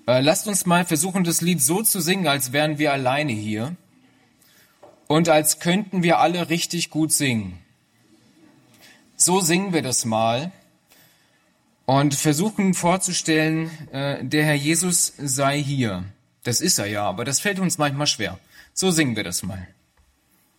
Lasst uns mal versuchen, das Lied so zu singen, als wären wir alleine hier und als könnten wir alle richtig gut singen. So singen wir das mal und versuchen vorzustellen, der Herr Jesus sei hier. Das ist er ja, aber das fällt uns manchmal schwer. So singen wir das mal.